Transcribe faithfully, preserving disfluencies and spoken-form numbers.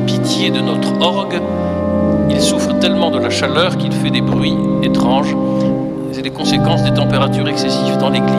pitié de notre orgue. Il souffre tellement de la chaleur qu'il fait des bruits étranges. C'est les conséquences des températures excessives dans l'église.